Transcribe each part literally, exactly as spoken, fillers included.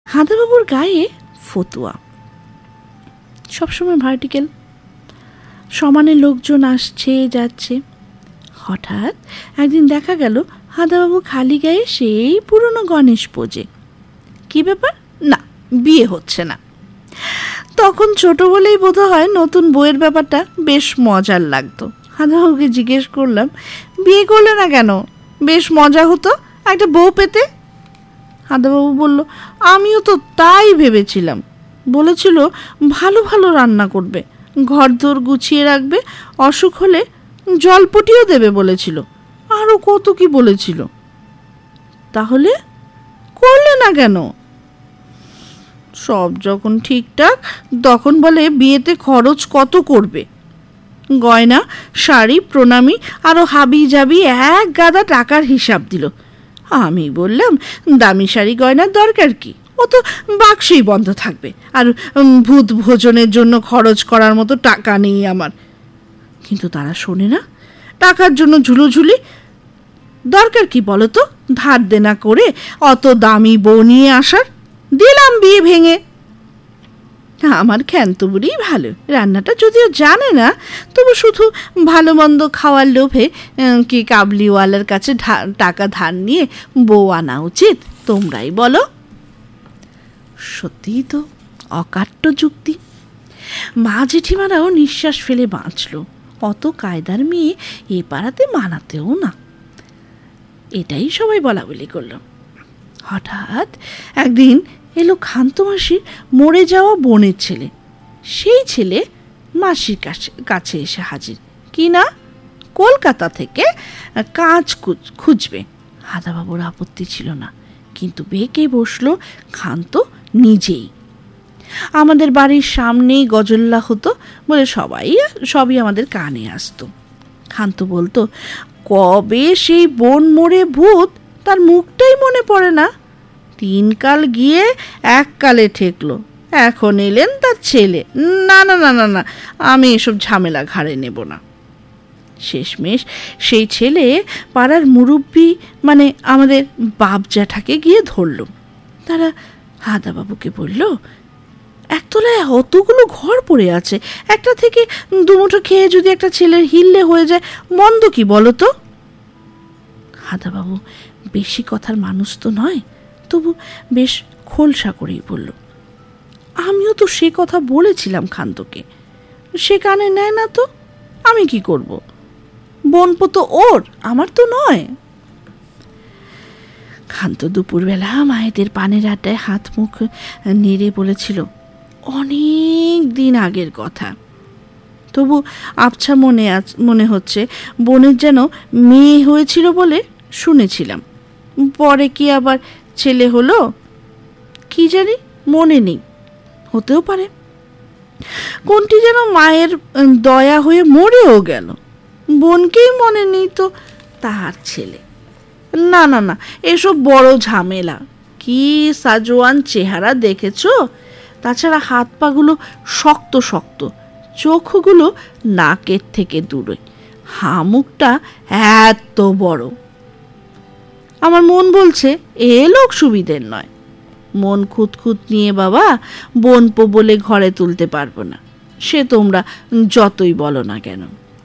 হাঁদাবাবুর গায়ে ফতুয়া, সবসময় ভার্টিক্যাল, সমানে লোকজন আসছে যাচ্ছে। হঠাৎ একদিন দেখা গেল হাঁদাবাবু খালি গায়ে সেই পুরনো গণেশ পোজে। কি ব্যাপার? না, বিয়ে হচ্ছে না। তখন ছোট বলেই বোধ হয় নতুন বইয়ের ব্যাপারটা বেশ মজার লাগতো। হাঁদাবাবুকে জিজ্ঞেস করলাম, বিয়ে করলে না কেন? বেশ মজা হতো একটা বউ পেতে। হাঁদাবাবু বলল, আমিও তো তাই ভেবেছিলাম। বলেছিল ভালো ভালো রান্না করবে, ঘরদোর গুছিয়ে রাখবে, অসুখ হলে জলপটিও দেবে বলেছিল, আরও কত কি বলেছিল। তাহলে করলে না কেন? সব যখন ঠিকঠাক তখন বলে বিয়েতে খরচ কত করবে, গয়না, শাড়ি, প্রণামী আরও হাবি জাবি এক গাদা টাকার হিসাব দিল। আমি বললাম, দামি শাড়ি গয়নার দরকার কি, ও তো বাক্সেই বন্ধ থাকবে, আর ভূত ভোজনের জন্য খরচ করার মতো টাকা নেই আমার। কিন্তু তারা শোনে না, টাকার জন্য ঝুলোঝুলি। দরকার কি বলো তো ধার দেনা করে অত দামি বউ নিয়ে আসার? দিলাম বিয়ে ভেঙে। আমার ক্ষান্ত বুড়ি ভালো, রান্নাটা যদিও জানে না, তবু শুধু ভালো মন্দ খাওয়ার লোভে কি কাবলিওয়ালার কাছে টাকা ধার নিয়ে বউ আনা উচিত? তোমরাই বলো। সত্যিই তো অকাট্য যুক্তি। মা জেঠিমারাও নিঃশ্বাস ফেলে বাঁচল। অত কায়দার মেয়ে এ পাড়াতে মানাতেও না, এটাই সবাই বলা বলি করল। হঠাৎ একদিন এলো ক্ষান্ত মাসির মরে যাওয়া বোনের ছেলে। সেই ছেলে মাসির কাছে কাছে এসে হাজির। কি না, কলকাতা থেকে কাজ খুঁজবে। হাঁদাবাবুর আপত্তি ছিল না, কিন্তু বেঁকে বসলো ক্ষান্ত নিজেই। আমাদের বাড়ির সামনেই গজল্লা হতো বলে সবাই সবই আমাদের কানে আসতো। ক্ষান্ত বলতো, কবে সেই বোন মরে ভূত তার মুখটাই মনে পড়ে না। তিন কাল গিয়ে এক কালে ঠেকলো, এখন এলেন তার ছেলে। না না না না না, আমি এসব ঝামেলা ঘাড়ে নেব না। শেষমেশ সেই ছেলে পাড়ার মুরব্বি মানে আমাদের বাপ জ্যাঠাকে গিয়ে ধরল। তারা হাঁদাবাবুকে বলল, একতলায় অতগুলো ঘর পড়ে আছে, একটা থেকে দুমুঠো খেয়ে যদি একটা ছেলের হিললে হয়ে যায়, মন্দ কি বলো তো? হাঁদাবাবু বেশি কথার মানুষ তো নয়, তবু বেশ খোলসা করেই বলল, আমিও তো সে কথা বলেছিলাম ক্ষান্তকে, সে কানে নেয় না তো। আমি কি করব? বোনপো তো ওর, আমার তো নয়। ক্ষান্ত দুপুরবেলা মায়েদের পানের আড্ডায় হাত মুখ নেড়ে বলেছিল, অনেক দিন আগের কথা। তবু আবছা মনে মনে হচ্ছে বোনের যেন মেয়ে হয়েছিল বলে শুনেছিলাম। পরে কি আবার ছেলে হলো কি জানি, মনে নেই, হতেও পারে। কোনটি যেন মায়ের দয়া হয়ে মরেও গেল, বোনকেই মনে নেই তো তার ছেলে। না না না, এসব বড় ঝামেলা। কি সাজোয়ান চেহারা দেখেছ? তাছাড়া হাত পাগুলো শক্ত শক্ত, চোখগুলো নাকের থেকে দূরে, হামুকটা এত বড়। আমার মন বলছে এ লোক সুবিধের নয়। মন খুঁতখুত নিয়ে বাবা বোনপো বলে ঘরে তুলতে পারবো না, সে তোমরা যতই বলো না কেন।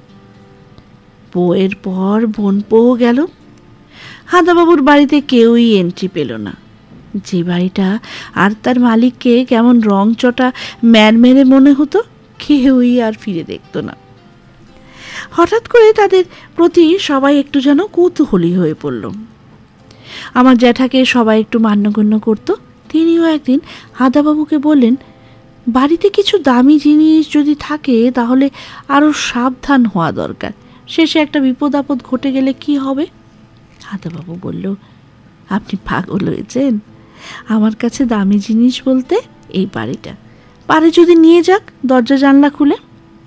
বউয়ের পর বোনপোও গেল। হাঁদাবাবুর বাড়িতে কেউই এন্ট্রি পেল না। যে বাড়িটা আর তার মালিককে কেমন রং চটা ম্যারমেরে মনে হতো, কেউই আর ফিরে দেখত না। হঠাৎ করে তাদের প্রতি সবাই একটু যেন কৌতূহলী হয়ে পড়ল। আমার জ্যাঠাকে সবাই একটু মান্যগণ্য করত। তিনিও একদিন হাঁদাবাবুকে বললেন, বাড়িতে কিছু দামি জিনিস যদি থাকে তাহলে আরও সাবধান হওয়া দরকার, শেষে একটা বিপদ আপদ ঘটে গেলে কি হবে? হাঁদাবাবু বলল, আপনি পাগল হয়েছেন? আমার কাছে দামি জিনিস বলতে এই বাড়িটা, পারে যদি নিয়ে যাক দরজা জানলা খুলে।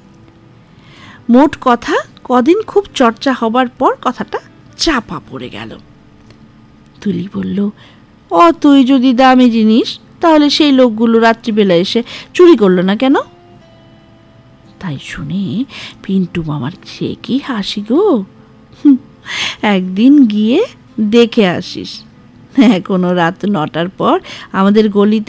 মোট কথা কদিন খুব চর্চা হবার পর কথাটা চাপা পড়ে গেল। তুলি বলল, ও তুই যদি দামি জিনিস, তাহলে সেই লোকগুলো রাত্রিবেলা এসে চুরি করলো না কেন? তাই শুনে পিন্টু মামার সে কি হাসি গো। একদিন গিয়ে দেখে আসিস। এখনো রাত নটার পর আমাদের গলিতে